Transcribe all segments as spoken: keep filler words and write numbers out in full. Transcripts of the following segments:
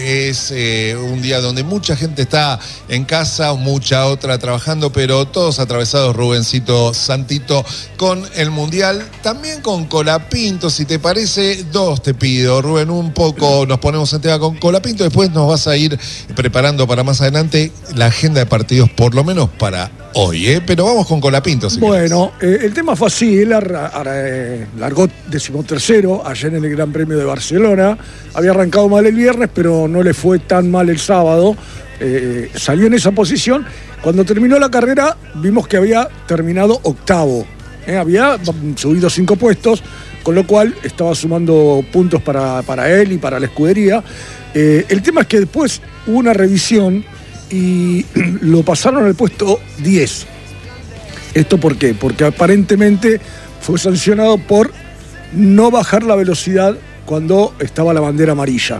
Es eh, un día donde mucha gente está en casa, mucha otra trabajando, pero todos atravesados, Rubencito Santito, con el Mundial, también con Colapinto. Si te parece, dos te pido, Rubén, un poco nos ponemos en tema con Colapinto, después nos vas a ir preparando para más adelante la agenda de partidos, por lo menos para hoy, ¿eh? Pero vamos con Colapinto. Si bueno, eh, el tema fue así, él ar- ar- eh, largó decimotercero ayer en el Gran Premio de Barcelona, había arrancado mal el viernes, pero no le fue tan mal el sábado, eh, salió en esa posición. Cuando terminó la carrera vimos que había terminado octavo, eh, había subido cinco puestos, con lo cual estaba sumando puntos para, para él y para la escudería. Eh, el tema es que después hubo una revisión y lo pasaron al puesto diez. ¿Esto por qué? Porque aparentemente fue sancionado por no bajar la velocidad cuando estaba la bandera amarilla.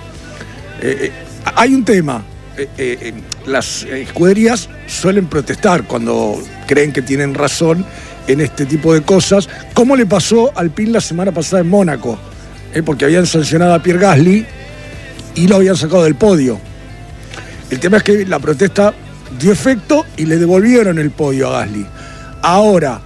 Eh, hay un tema. Eh, eh, las escuderías suelen protestar cuando creen que tienen razón en este tipo de cosas, como le pasó al Alpine la semana pasada en Mónaco, eh, porque habían sancionado a Pierre Gasly y lo habían sacado del podio. El tema es que la protesta dio efecto y le devolvieron el podio a Gasly. Ahora,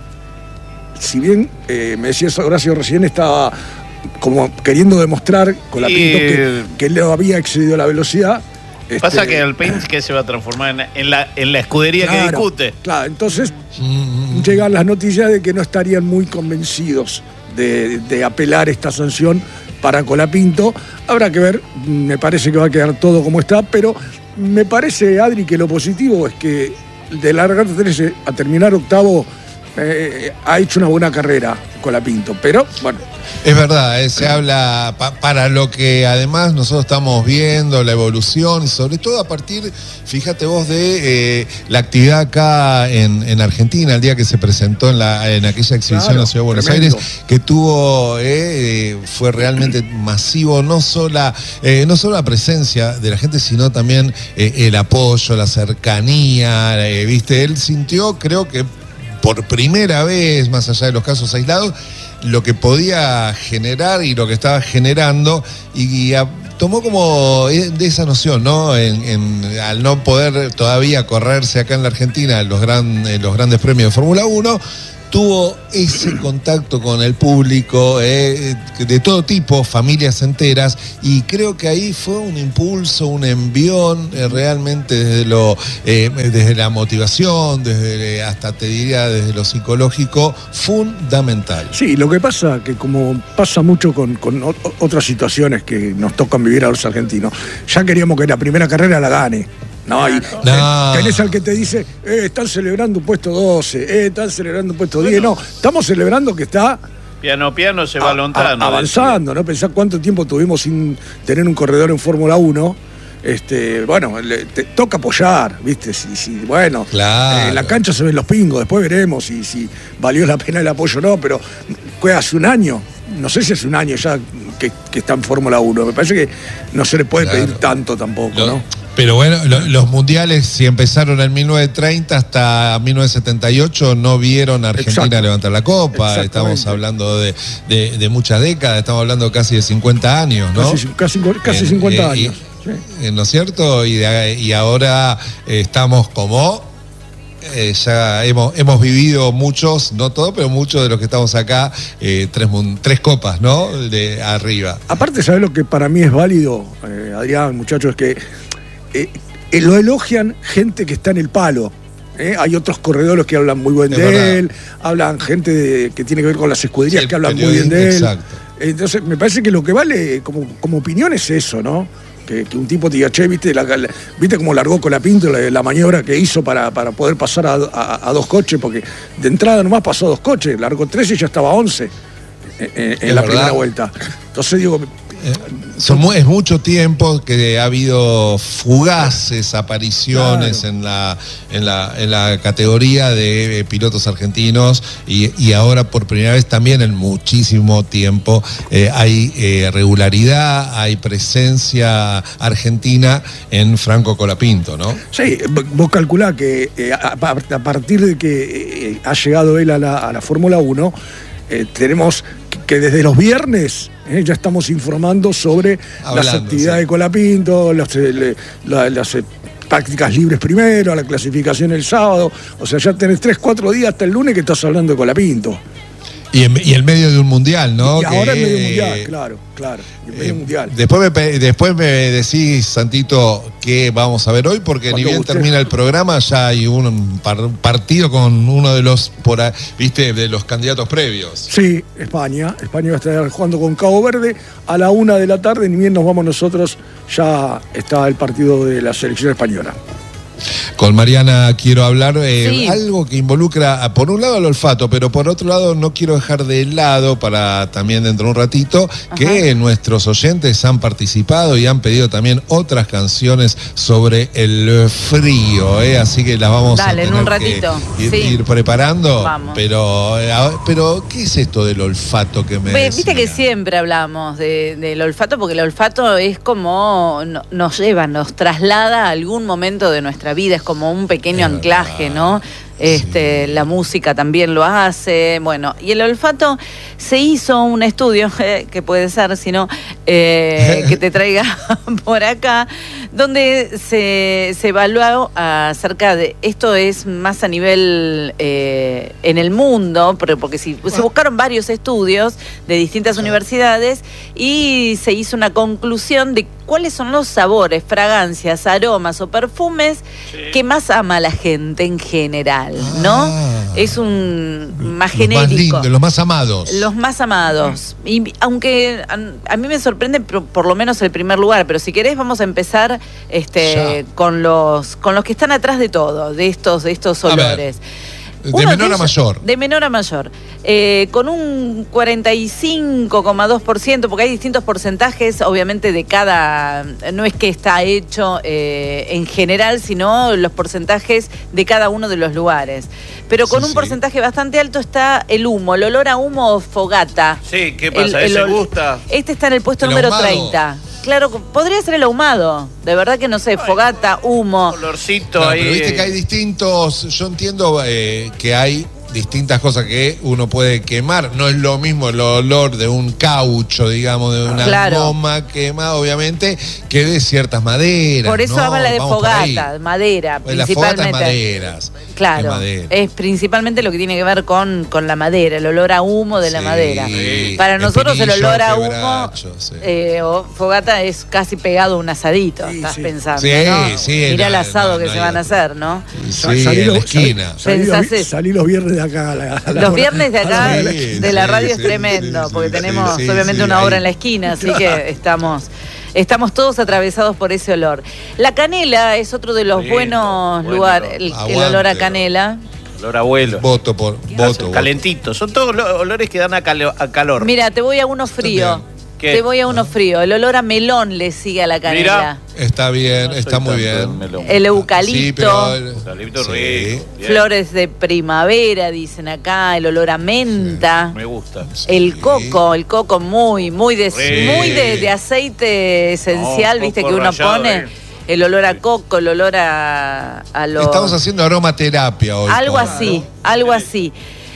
si bien eh, me decía Horacio recién, estaba como queriendo demostrar con la Pinto que, que él había excedido la velocidad. Pasa este, que el Alpine que se va a transformar en, en, la, en la escudería claro, que discute. Claro, entonces llegan las noticias de que no estarían muy convencidos de, de apelar esta sanción para Colapinto. Habrá que ver, me parece que va a quedar todo como está, pero me parece, Adri, que lo positivo es que de largar trece a terminar octavo eh, ha hecho una buena carrera Colapinto, pero bueno. Es verdad, eh, se habla pa, para lo que además nosotros estamos viendo, la evolución, y sobre todo a partir, fíjate vos, de eh, la actividad acá en, en Argentina, el día que se presentó en, la, en aquella exhibición claro, en la Ciudad de Buenos tremendo. Aires, que tuvo, eh, fue realmente masivo, no solo, eh, no solo la presencia de la gente, sino también eh, el apoyo, la cercanía, eh, viste, él sintió, creo que por primera vez, más allá de los casos aislados, lo que podía generar y lo que estaba generando, y, y a, tomó como de esa noción, ¿no? En, en, al no poder todavía correrse acá en la Argentina los, gran, en los grandes premios de Fórmula uno, tuvo ese contacto con el público eh, de todo tipo, familias enteras, y creo que ahí fue un impulso, un envión eh, realmente desde lo eh, desde la motivación, desde hasta te diría desde lo psicológico, fundamental. Sí, lo que pasa que como pasa mucho con, con otras situaciones que nos tocan vivir a los argentinos, ya queríamos que la primera carrera la gane. No, y no. Tenés al que te dice, eh, están celebrando un puesto doce, eh, están celebrando un puesto diez. Bueno, no, estamos celebrando que está piano piano se va a, lontano, a, avanzando, ¿no? Pensá cuánto tiempo tuvimos sin tener un corredor en Fórmula uno. Este, bueno, le, te toca apoyar, ¿viste? Si, si, bueno, claro. En eh, la cancha se ven los pingos, después veremos si, si valió la pena el apoyo o no, pero fue hace un año, no sé si hace un año ya que, que está en Fórmula uno. Me parece que no se le puede claro. pedir tanto tampoco, lo, ¿no? Pero bueno, lo, los mundiales, si empezaron en mil novecientos treinta hasta mil novecientos setenta y ocho, no vieron a Argentina Exacto. levantar la copa. Estamos hablando de, de, de muchas décadas, estamos hablando casi de cincuenta años, ¿no? Casi, casi, casi cincuenta eh, años. Sí. ¿No es cierto? Y, de, y ahora eh, estamos como... Eh, ya hemos, hemos vivido muchos, no todos, pero muchos de los que estamos acá, eh, tres, tres copas, ¿no? De arriba. Aparte, ¿sabes lo que para mí es válido, eh, Adrián, muchachos? Es que eh, eh, lo elogian gente que está en el palo. ¿eh? Hay otros corredores que hablan muy bien es de verdad. él, hablan gente de, que tiene que ver con las escuderías sí, que hablan muy bien de él. Exacto. Entonces, me parece que lo que vale como, como opinión es eso, ¿no? Que, que un tipo te diga, che, ¿viste, la, la, ¿viste cómo largó Colapinto la, la maniobra que hizo para, para poder pasar a, a, a dos coches? Porque de entrada nomás pasó a dos coches, largó tres y ya estaba once en, en, en la verdad. primera vuelta. Entonces digo... Eh, son, es mucho tiempo que ha habido fugaces apariciones claro. en, la, en, la, en la categoría de eh, pilotos argentinos y, y ahora por primera vez también en muchísimo tiempo eh, hay eh, regularidad, hay presencia argentina en Franco Colapinto, ¿no? Sí, vos calculás que eh, a, a partir de que eh, ha llegado él a la, a la Fórmula uno, eh, tenemos que, que desde los viernes ¿eh? Ya estamos informando sobre Hablando, las actividades sí. de Colapinto, las, eh, le- la- las eh, prácticas libres primero, la clasificación el sábado. O sea, ya tenés tres, cuatro días hasta el lunes que estás hablando de Colapinto. Y en, y en medio de un mundial, ¿no? Y ahora Que, en medio mundial, claro, claro. En medio eh, mundial. Después me, pe- después me decís, Santito, qué vamos a ver hoy, porque Cuando ni bien guste. termina el programa, ya hay un par- partido con uno de los, por ahí, viste, de los candidatos previos. Sí, España. España va a estar jugando con Cabo Verde a la una de la tarde. Ni bien nos vamos nosotros, ya está el partido de la selección española. Con Mariana quiero hablar eh, Sí. algo que involucra, por un lado, el olfato, pero por otro lado no quiero dejar de lado, para también dentro de un ratito, que nuestros oyentes han participado y han pedido también otras canciones sobre el frío, ¿eh? Así que las vamos Dale, a en tener un que ratito, ir, sí. ir preparando. Vamos. Pero, eh, a- pero, ¿qué es esto del olfato que me Ve, Viste que decía? siempre hablamos de- del olfato, porque el olfato es como no- nos lleva, nos traslada a algún momento de nuestra vida, es como un pequeño Es anclaje, verdad. ¿no? Este, Sí. La música también lo hace, bueno, y el olfato, se hizo un estudio, eh, que puede ser, si no, eh, que te traiga por acá, donde se, se evaluó acerca de, esto es más a nivel eh, en el mundo, pero porque si, se buscaron varios estudios de distintas universidades y se hizo una conclusión de cuáles son los sabores, fragancias, aromas o perfumes que más ama la gente en general, ¿no? Ah. Es un más Los más genérico. lindos, los más amados. Los más amados. Y aunque a, a mí me sorprende por, por lo menos el primer lugar, pero si querés vamos a empezar este, con los con los que están atrás de todo, de estos, de estos A ver, olores. de Uno menor a ellos- mayor. De menor a mayor. Eh, con un cuarenta y cinco coma dos por ciento, porque hay distintos porcentajes, obviamente, de cada. No es que está hecho eh, en general, sino los porcentajes de cada uno de los lugares. Pero con Sí, un sí. porcentaje bastante alto está el humo, el olor a humo o fogata. Sí, ¿qué pasa? ¿Ese ol- gusta? Este está en el puesto El número ahumado. treinta. Claro, podría ser el ahumado. De verdad que no sé, fogata, humo. Olorcito Claro, ahí. pero viste que hay distintos, yo entiendo eh, que hay distintas cosas que uno puede quemar. No es lo mismo el olor de un caucho, digamos, de una Claro. goma quema, obviamente, que de ciertas maderas. Por eso ¿no? habla de Vamos por ahí. fogata, madera, Pues las fogatas principalmente. maderas. Claro, de madera. es principalmente lo que tiene que ver con, con la madera, el olor a humo de la Sí, madera. Para nosotros el espinillo, olor a humo quebracho, sí. eh, o fogata es casi pegado a un asadito, Sí, estás sí. pensando, Sí, ¿no? sí, Mirá el no, asado no, que no se hay van a otro. hacer, ¿no? Sí, Salí en los- la esquina. Salí, Pensás los, vi- eso. salí los viernes de acá. a la- a la Los hora- viernes de a la acá, hora de la Sí, esquina. de la sí, radio es sí, tremendo, sí, porque sí, tenemos sí, obviamente sí, una ahí. obra en la esquina, así que estamos, estamos todos atravesados por ese olor. La canela es otro de los Lindo, buenos bueno, lugares, el, el aguante, olor a ¿no? canela. Olor a abuelo. Voto por voto. voto. Calentito. Son todos lo- olores que dan a, calo- a calor. Mira, te voy a uno frío. También. ¿Qué? Te voy a uno frío. El olor a melón le sigue a la canela. Está bien, No soy está muy tanto bien. del melón. El eucalipto. Sí, pero el- Eucalipto sí. rico. Bien. Flores de primavera, dicen acá. El olor a menta. Me gusta. El Sí. coco, el coco muy, muy de, Sí. muy de, de aceite esencial, No, viste, coco que uno rallado, pone. eh. El olor a coco, el olor a, a lo... Estamos haciendo aromaterapia hoy. Algo Pablo. así, algo así.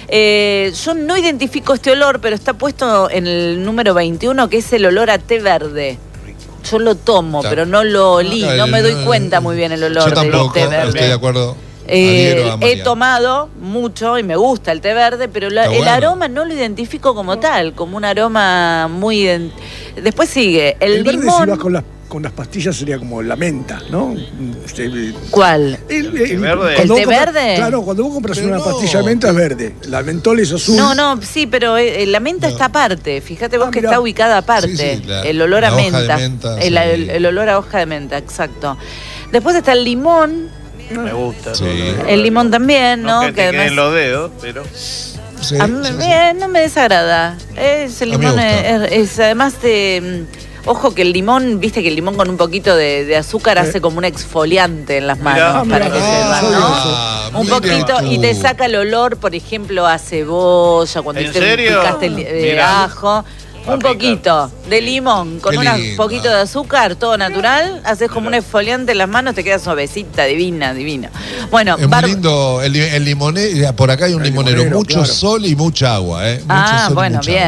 Eh, yo no identifico este olor, pero está puesto en el número veintiuno, que es el olor a té verde. Yo lo tomo, Claro. pero no lo olí, Claro, no me doy el- cuenta muy bien el olor Yo tampoco, del té verde. estoy de acuerdo. Eh, Adhiero a he Mariana. tomado mucho y me gusta el té verde, pero la- Está el bueno. aroma no lo identifico como tal, como un aroma muy... ident- Después sigue el, El verde, limón. si vas con las, con las pastillas, sería como la menta, ¿no? Este, ¿Cuál? El, té verde. cuando ¿El té vos compras- verde? Claro, cuando vos compras Pero una no. pastilla de menta es verde. La mentol es azul. No, no, sí, pero eh, la menta No. está aparte. Fíjate vos Ah, que mirá. está ubicada aparte. Sí, sí, la- el olor a la hoja de menta. menta, el, sí. el- el olor a hoja de menta, exacto. Después está el limón. Me gusta. Sí. El limón también, ¿no? No que te Que queden además- los dedos, pero... Sí, A mí sí, sí. eh, no me desagrada. Es, el A mí me limón gusta. es, es- además de. mm, Ojo que el limón, viste que el limón con un poquito de, de azúcar hace como un exfoliante en las manos Mirá. para Ah, que mirá. sepan, Ah, ¿no? Ah, Un mira poquito tú. y te saca el olor, por ejemplo, a cebolla, cuando ¿En te serio? picaste el eh, Mirá. ajo. Va a Un picar. poquito de limón con Qué un lindo. poquito de azúcar, todo natural, haces como un exfoliante en las manos, te queda suavecita, divina, divina. Bueno, Es muy bar- lindo el, el limonero, por acá hay un El limonero, limonero, mucho claro. sol y mucha agua, ¿eh? Mucho Ah, sol y bueno, mucha bien. agua.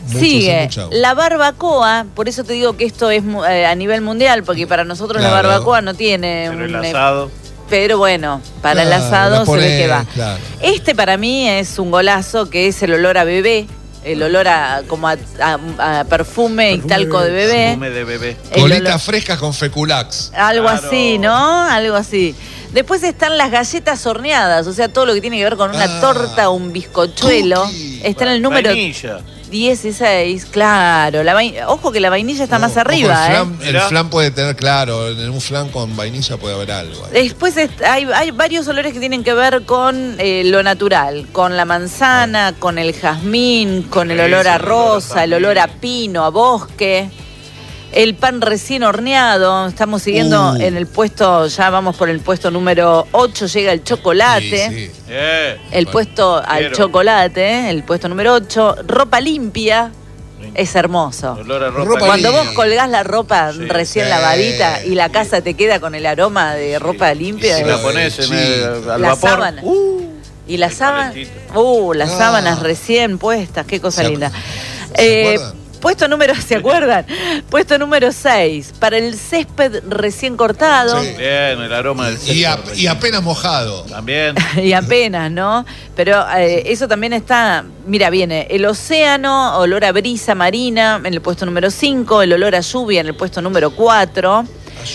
Mucho, Sigue sí, mucha agua. la barbacoa, por eso te digo que esto es eh, a nivel mundial, porque para nosotros Claro. la barbacoa no tiene Pero el un, eh, asado. pero bueno, para Claro, el asado la se ve ponés, que va. claro. Este para mí es un golazo, que es el olor a bebé, el olor a como a, a- a perfume y Perfume talco de de bebé. Perfume de bebé. El Colitas olor- frescas con feculax. Algo Claro. así, ¿no? Algo así. Después están las galletas horneadas, o sea, todo lo que tiene que ver con una Ah, torta, un bizcochuelo. cookie. Está en el número Vainilla. dieciséis, claro. La vai- Ojo que la vainilla está No, más ojo, arriba, el ¿eh? flan, el Mirá. flan puede tener, claro, en un flan con vainilla puede haber algo. ahí. Después est- hay, hay varios olores que tienen que ver con eh, lo natural, con la manzana, con el jazmín, con el Sí, olor a sí, el olor a rosa, el olor a pino, a bosque. El pan recién horneado, estamos siguiendo Uh. en el puesto, ya vamos por el puesto número ocho, llega el chocolate. Sí, sí. Eh. El Bueno, puesto al quiero. chocolate, el puesto número ocho, ropa limpia, es hermoso. Olor a ropa. Ropa Cuando limpia. vos colgás la ropa Sí. recién Sí. lavadita y la casa te queda con el aroma de ropa limpia. Si Sí. la es- pones en Sí. el, al La vapor. sábana. Uh, y las el sábanas, calentito. uh, las Ah. sábanas recién puestas, qué cosa ¿Se- linda. ¿se Eh, acuerdan? puesto número, ¿se acuerdan? Puesto número seis, para el césped recién cortado. Sí. Bien, el aroma del Y, a- césped. y apenas mojado. También. Y apenas, ¿no? Pero eh, eso también está, mira, viene el océano, olor a brisa marina en el puesto número cinco, el olor a lluvia en el puesto número cuatro,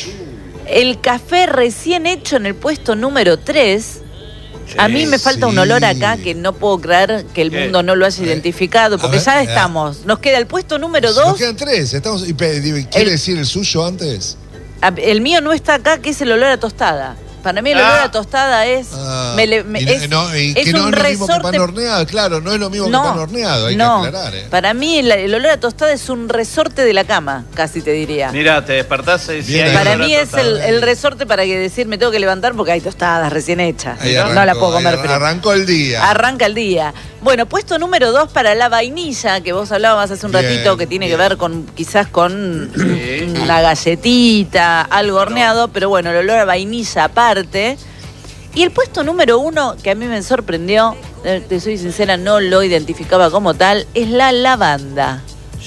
el café recién hecho en el puesto número tres. A mí me falta un sí. olor acá que no puedo creer que el ¿Qué? mundo no lo haya A ver, identificado, porque a ver, ya a- estamos. Nos queda el puesto número Nos dos. quedan tres. Estamos, y pe- di- ¿Quiere El- decir el suyo antes? Ah, el mío no está acá, que es el olor a tostada. Para mí el olor Ah. a tostada es... Ah, me le- me- y, es, no, y es que no un es lo mismo que pan resorte... horneado, claro, no es lo mismo No, que pan horneado, hay no. que aclarar. ¿eh? Para mí el, el olor a tostada es un resorte de la cama, casi te diría. Mira, te despertás y si Bien hay ahí. Para olor a mí es el, tostada. el resorte para que decir me tengo que levantar porque hay tostadas recién hechas. Ahí no, arrancó, no la puedo ahí comer ar- fría. Arrancó el día. Arranca el día. Bueno, puesto número dos para la vainilla, que vos hablabas hace un Bien, ratito, que tiene bien. que ver con quizás con Sí. una galletita, algo horneado, pero bueno, el olor a vainilla aparte. Y el puesto número uno, que a mí me sorprendió, eh, te soy sincera, no lo identificaba como tal, es la lavanda.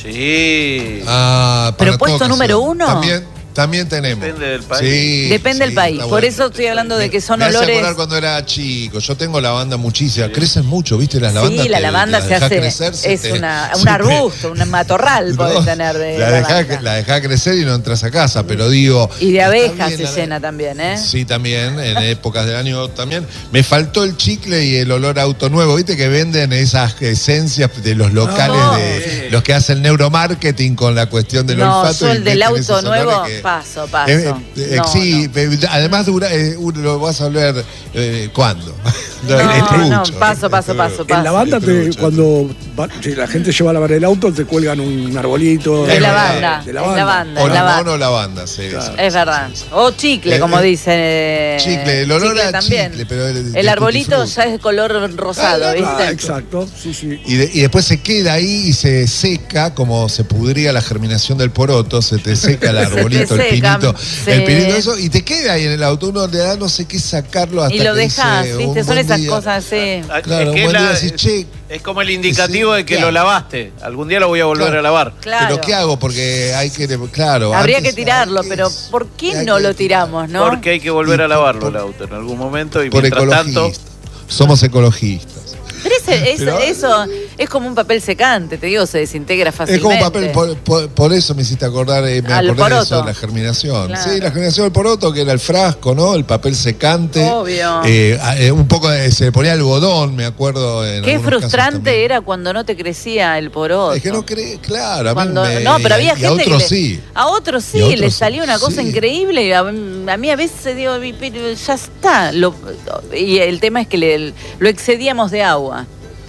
Sí. Ah, Pero para puesto todo número caso. uno. También, también tenemos. Depende del país. Sí, Depende sí, del país. está Por bueno. eso estoy hablando de que son me hace olores... acordar cuando era chico. Yo tengo lavanda muchísima. Crecen mucho, ¿viste? Las lavandas. Sí, la te- lavanda te se las dejás hace, crecer, se es te- una, se un te- arbusto, un matorral No, podés tener de la dejás, lavanda. la dejás crecer y no entras a casa, pero digo... Y de está abejas bien se la- llena también, ¿eh? Sí, también, en épocas del año también. Me faltó el chicle y el olor a auto nuevo. ¿Viste que venden esas esencias de los locales, No. de los que hacen neuromarketing con la cuestión del No, olfato? yo y el del meten auto esos olores nuevo, que- paso, paso. Eh, eh, No, sí, no. eh, además dura, eh, uno lo vas a oler eh, ¿cuándo? No, Es trucho, no, es paso, paso, trucho. paso, En paso. la banda, Es te- trucho. cuando va- si la gente lleva a lavar el auto, te cuelgan un arbolito. De Es lavanda, De es lavanda. lavanda, O es limón lavanda. o lavanda, sí. Claro. sí, Es sí, verdad. sí, sí. O chicle, Eh, como eh, dicen. eh, Chicle, el olor chicle a también. chicle, pero de- de El arbolito tutti frutti. ya es de color rosado, Ah, ¿viste? Ah, exacto, sí, sí. Y, de- y después se queda ahí y se seca, como se pudría la germinación del poroto, se te seca el Se te arbolito, el seca, pinito, sí. el pinito, eso, y te queda ahí en el auto. Uno le da no sé qué sacarlo hasta Y lo que dejás, dice, ¿viste? un Son buen esas día. cosas así. Ah, Claro, es, que un buen la- día decís, che, es como el indicativo sí, de que claro. lo lavaste. Algún día lo voy a volver Claro. a lavar. Claro. ¿pero qué hago? Porque hay que, claro. Habría antes- que tirarlo, antes pero ¿por qué hay no que lo tirar. tiramos, no? Porque hay que volver Y a lavarlo por- el auto en algún momento y Por mientras tanto. ecologista. Somos ecologistas. Pero ese- ese- Pero- eso es como un papel secante, te digo, se desintegra Es fácilmente. como papel, por, por- por eso me hiciste acordar, eh, me Al acordé de eso, poroto. de la germinación. Claro. Sí, la germinación del poroto, que era el frasco, ¿no? El papel secante. Obvio. Eh, a- eh, un poco de- se le ponía algodón, me acuerdo. En Qué algunos casos frustrante también. era cuando no te crecía el poroto. Es que no cree, claro, a mí Cuando- me- no, pero había y a gente otros que le- sí. a otros sí Y a otros les sí. salía una cosa Sí. increíble y a, a mí a veces digo, pero ya está. Lo- y el tema es que le- lo excedíamos de agua.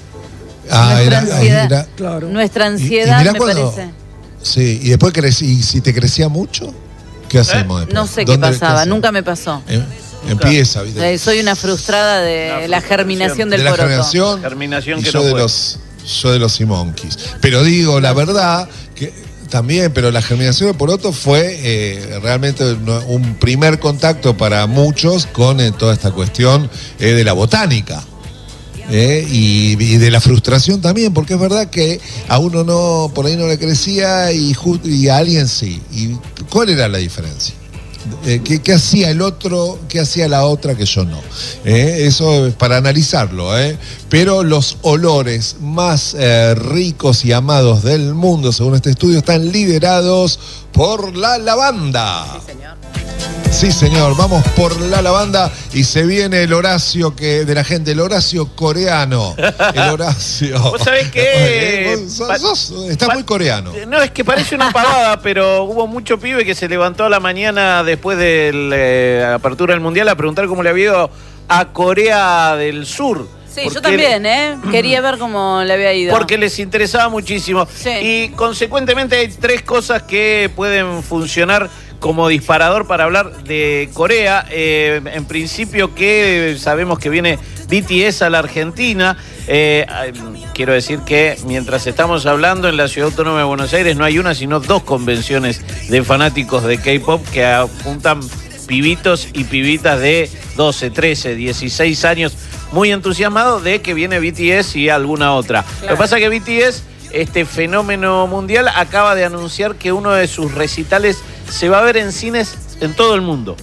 Ah, Nuestra era- ansiedad. era- Claro. Nuestra y- y ansiedad mirá me cuando- parece. Sí, y después crecí, y si te crecía mucho, ¿qué hacemos después? No sé qué ¿Dónde- pasaba, hacemos? nunca me pasó. Em- Empieza, ¿viste? Eh, Soy una frustrada de Una la frustración. germinación de del la poroto. germinación, Germinación y que yo no de fue. los yo de los Simonkis. Pero digo, la verdad que también, pero la germinación del poroto fue eh, realmente un- un primer contacto para muchos con eh, toda esta cuestión eh, de la botánica. Eh, y, y de la frustración también, porque es verdad que a uno no, por ahí no le crecía y, y a alguien sí. ¿Y cuál era la diferencia? Eh, ¿qué, ¿Qué hacía el otro? ¿Qué hacía la otra que yo no? Eh, eso es para analizarlo, ¿eh? Pero los olores más eh, ricos y amados del mundo, según este estudio, están liderados por la lavanda. Sí, señor. Sí, señor, vamos por la lavanda y se viene el Horacio que de la gente, el Horacio coreano. El Horacio. ¿Vos sabés qué? Vos sos- sos- estás muy coreano. No, es que parece una pavada, pero hubo mucho pibe que se levantó a la mañana después de la eh, apertura del Mundial a preguntar cómo le había ido a Corea del Sur. Sí, Porque- yo también, ¿eh? Quería ver cómo le había ido. Porque les interesaba muchísimo. Sí. Y consecuentemente hay tres cosas que pueden funcionar como disparador para hablar de Corea. Eh, en principio que sabemos que viene B T S a la Argentina. Eh, quiero decir que mientras estamos hablando en la Ciudad Autónoma de Buenos Aires no hay una sino dos convenciones de fanáticos de K-pop que apuntan pibitos y pibitas de doce, trece, dieciséis años muy entusiasmados de que viene B T S y alguna otra. Claro. Lo que pasa es que B T S, este fenómeno mundial, acaba de anunciar que uno de sus recitales se va a ver en cines en todo el mundo.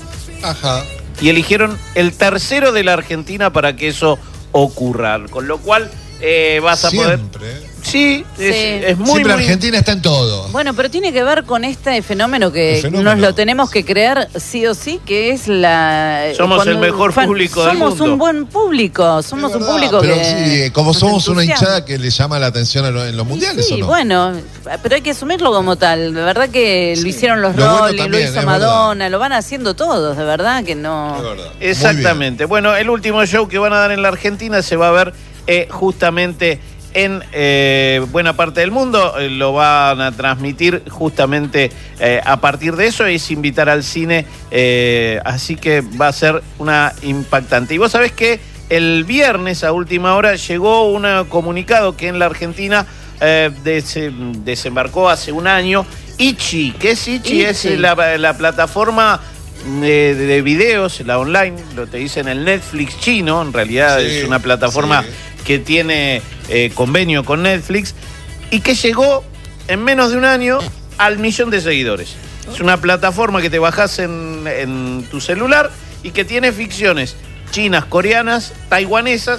Ajá. Y eligieron el tercero de la Argentina para que eso ocurra. Con lo cual eh, vas a poder... Siempre. Sí, es, Sí. es muy, Siempre muy... Argentina está en todo. Bueno, pero tiene que ver con este fenómeno que El fenómeno. nos lo tenemos que creer sí o sí, que es la... Somos cuando- el mejor fan- público del Somos mundo. un buen público, somos Es un verdad, público pero que... sí, como nos somos una entusiasma. hinchada que le llama la atención a lo- en los mundiales, Sí, ¿o no? bueno, pero hay que asumirlo como tal. De verdad que Sí. lo hicieron los Lo bueno Rolling, también, lo hizo es Madonna, lo van haciendo todos, de verdad que no... Es verdad. Muy Exactamente. Bueno, el último show que van a dar en la Argentina se va a ver eh, justamente en eh, buena parte del mundo. Eh, lo van a transmitir justamente eh, a partir de eso. Es invitar al cine. Eh, así que va a ser una impactante. Y vos sabés que el viernes a última hora llegó un comunicado que en la Argentina eh, des- desembarcó hace un año. Ichi, ¿qué es Ichi? Ichi. Es la, la plataforma de, de videos, la online, lo te dicen el Netflix chino, en realidad Sí, es una plataforma sí. que tiene eh, convenio con Netflix y que llegó en menos de un año al millón de seguidores. Es una plataforma que te bajás en, en tu celular y que tiene ficciones chinas, coreanas, taiwanesas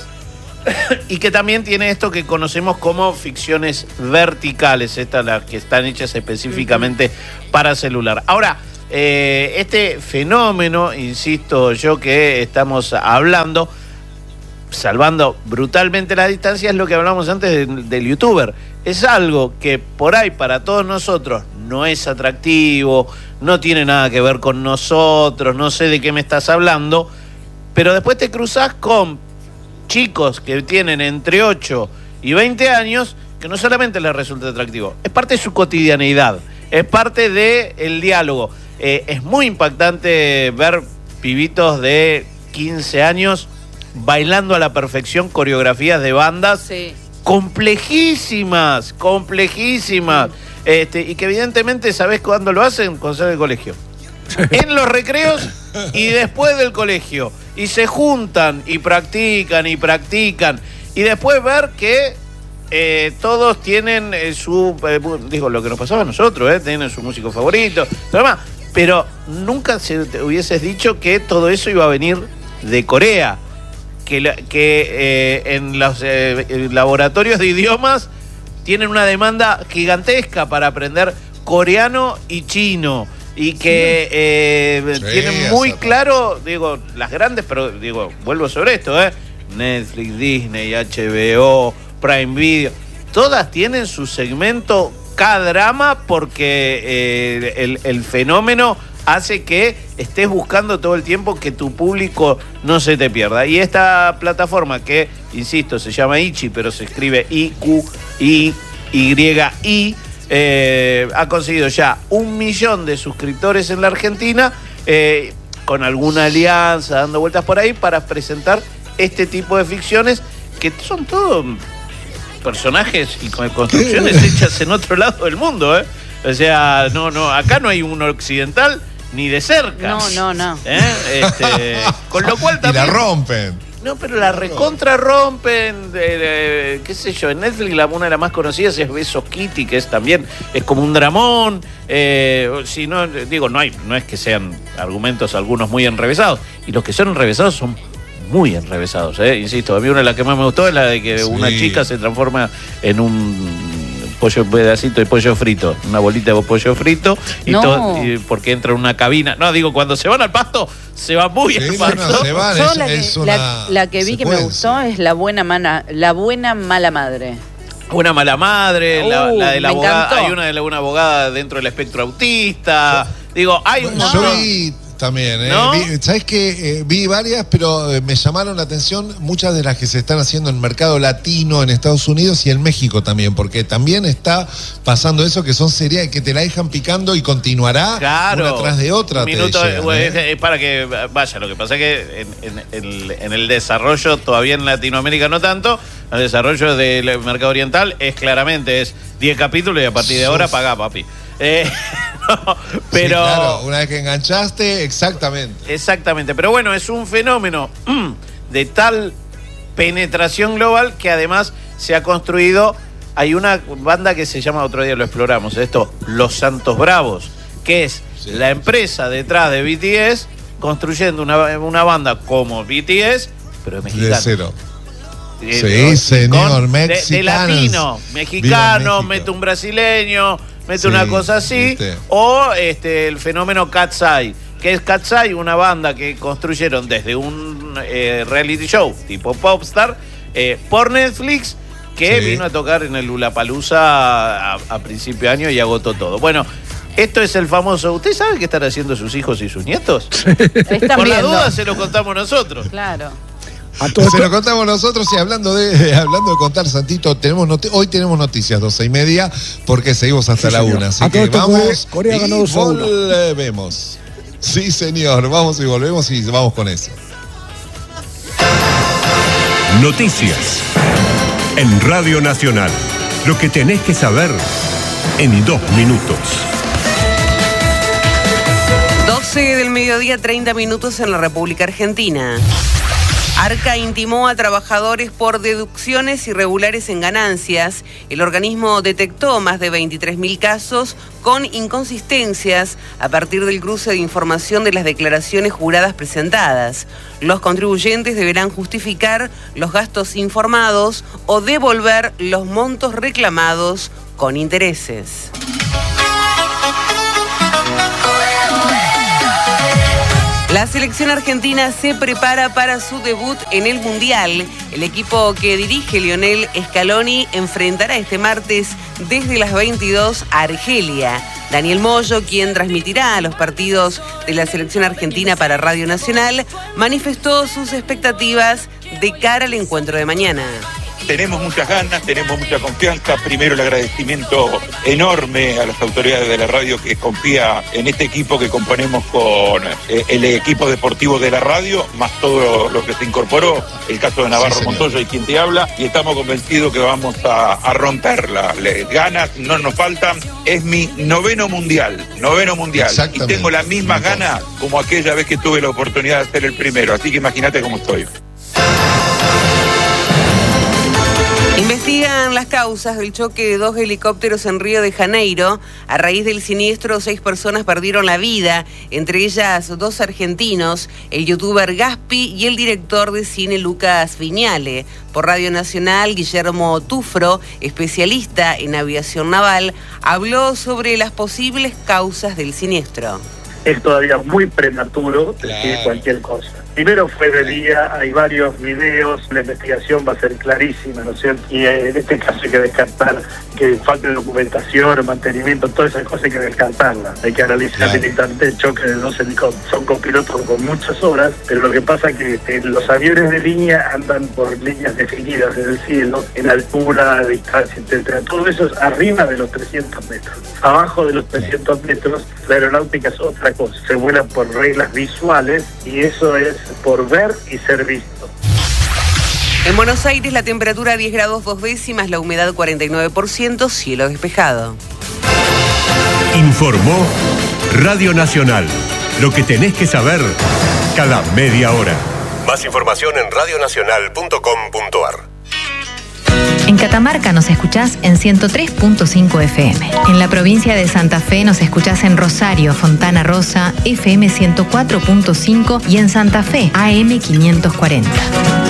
y que también tiene esto que conocemos como ficciones verticales, estas las que están hechas específicamente para celular. Ahora, eh, este fenómeno, insisto yo que estamos hablando, salvando brutalmente la distancia, es lo que hablamos antes de- del youtuber. Es algo que por ahí para todos nosotros no es atractivo, no tiene nada que ver con nosotros, no sé de qué me estás hablando, pero después te cruzás con chicos que tienen entre ocho y veinte años que no solamente les resulta atractivo, es parte de su cotidianeidad, es parte del diálogo. Eh, es muy impactante ver pibitos de quince años bailando a la perfección coreografías de bandas Sí. complejísimas, complejísimas, este, y que evidentemente, ¿sabés cuándo lo hacen? Cuando salen del colegio. En los recreos y después del colegio. Y se juntan y practican y practican. Y después ver que eh, todos tienen eh, su... eh, digo, lo que nos pasaba a nosotros, eh, tienen su músico favorito, todo demás. Pero nunca se te hubieses dicho que todo eso iba a venir de Corea. Que, la- que eh, en los eh, laboratorios de idiomas tienen una demanda gigantesca para aprender coreano y chino. Y que eh, Sí, tienen muy esa claro, digo, las grandes, pero digo, vuelvo sobre esto, ¿eh? Netflix, Disney, H B O, Prime Video, todas tienen su segmento K-drama porque eh, el, el fenómeno hace que estés buscando todo el tiempo que tu público no se te pierda. Y esta plataforma que, insisto, se llama Ichi, pero se escribe I Q I Y I, eh, ha conseguido ya un millón de suscriptores en la Argentina, eh, con alguna alianza, dando vueltas por ahí, para presentar este tipo de ficciones que son todos personajes y con construcciones hechas en otro lado del mundo, ¿eh? O sea, no, no, acá no hay uno occidental ni de cerca. No, no, no. ¿Eh? Este, con lo cual Y la también... rompen. No, pero la recontra rompen, eh, eh, qué sé yo, en Netflix la, una de las más conocidas es Besos Kitty, que es también, es como un dramón, eh, si no, digo, no hay, no es que sean argumentos algunos muy enrevesados, y los que son enrevesados son muy enrevesados, eh, insisto, a mí una de las que más me gustó es la de que sí. una chica se transforma en un pollo, un pedacito de pollo frito, una bolita de pollo frito, y, no. todo, y porque entra en una cabina, no, digo, cuando se van al pasto, se va muy sí, al pasto. No, se van, Yo es, la, es que, una la, la que vi secuencia. que me gustó es la buena mana, la buena mala madre. Una mala madre, Uh, la, la de la me abogada, encantó. hay una de la, una abogada dentro del espectro autista. Digo, hay un Bueno, montón. yo vi también, ¿eh? ¿No? Vi, ¿sabes qué? Eh, vi varias, pero eh, me llamaron la atención muchas de las que se están haciendo en el mercado latino, en Estados Unidos y en México también, porque también está pasando eso, que son series que te la dejan picando y continuará Claro. una tras de otra. Un minuto, te llegan, bueno, ¿eh? es, es para que vaya. Lo que pasa es que en, en- en el, en el desarrollo, todavía en Latinoamérica no tanto, el desarrollo del mercado oriental es claramente, es diez capítulos y a partir de ahora pagá, papi. Eh, no, pero... Sí, claro, una vez que enganchaste, exactamente. Exactamente, pero bueno, es un fenómeno mm, de tal penetración global que además se ha construido. Hay una banda que se llama, otro día lo exploramos, esto, Los Santos Bravos, que es Sí. la empresa detrás de B T S construyendo una, una banda como B T S, pero de mexicano. De cero. Eh, Sí, señor, con- de, de mexicanos. latino, Viva mexicano, México. mete un brasileño, mete Sí, una cosa así, viste. o este el fenómeno Cat's Eye, que es Cat's Eye, una banda que construyeron desde un eh, reality show tipo Popstar eh, por Netflix, que Sí. vino a tocar en el Lollapalooza a, a principio de año y agotó todo. Bueno, esto es el famoso. ¿Usted sabe qué están haciendo sus hijos y sus nietos? Están Por la viendo. duda se lo contamos nosotros. Claro. A todo Se esto- lo contamos nosotros y hablando de hablando de contar, Santito, tenemos noti- hoy tenemos noticias, doce y media, porque seguimos hasta Sí, la señor. una. Así A todo que esto, vamos Corea y ganó dos a uno. volvemos. Sí, señor, vamos y volvemos y vamos con eso. Noticias. En Radio Nacional. Lo que tenés que saber en dos minutos. doce del mediodía, treinta minutos en la República Argentina. Arca intimó a trabajadores por deducciones irregulares en ganancias. El organismo detectó más de veintitrés mil casos con inconsistencias a partir del cruce de información de las declaraciones juradas presentadas. Los contribuyentes deberán justificar los gastos informados o devolver los montos reclamados con intereses. La selección argentina se prepara para su debut en el Mundial. El equipo que dirige Lionel Scaloni enfrentará este martes desde las veintidós a Argelia. Daniel Moyo, quien transmitirá los partidos de la selección argentina para Radio Nacional, manifestó sus expectativas de cara al encuentro de mañana. Tenemos muchas ganas, tenemos mucha confianza. Primero el agradecimiento enorme a las autoridades de la radio que confía en este equipo que componemos con eh, el equipo deportivo de la radio, más todo lo que se incorporó, el caso de Navarro Sí, señor. Montoya y quien te habla, y estamos convencidos que vamos a, a romperla. Le- ganas no nos faltan. Es mi noveno mundial, noveno mundial. Y Exactamente. tengo las mismas ganas como aquella vez que tuve la oportunidad de ser el primero. Así que imagínate cómo estoy. Investigan las causas del choque de dos helicópteros en Río de Janeiro. A raíz del siniestro, seis personas perdieron la vida, entre ellas dos argentinos, el youtuber Gaspi y el director de cine Lucas Viñale. Por Radio Nacional, Guillermo Tufro, especialista en aviación naval, habló sobre las posibles causas del siniestro. Es todavía muy prematuro decir Claro. cualquier cosa. Primero fue de día, hay varios videos, la investigación va a ser clarísima, ¿no es cierto? Y eh, en este caso hay que descartar que falte documentación, mantenimiento, todas esas cosas hay que descartarlas. Hay que analizar Claro. directamente el choque de dos helicópteros. Son copilotos con muchas horas, pero lo que pasa es que eh, los aviones de línea andan por líneas definidas en el cielo, en altura, distancia, etcétera. Todo eso es arriba de los trescientos metros. Abajo de los trescientos metros, la aeronáutica es otra cosa. Se vuela por reglas visuales y eso es por ver y ser visto. En Buenos Aires, la temperatura diez grados dos décimas, la humedad cuarenta y nueve por ciento, cielo despejado. Informó Radio Nacional. Lo que tenés que saber cada media hora. Más información en radio nacional punto com punto a r. En Catamarca nos escuchás en ciento tres punto cinco F M. En la provincia de Santa Fe nos escuchás en Rosario, Fontana Rosa, F M ciento cuatro punto cinco y en Santa Fe, A M quinientos cuarenta.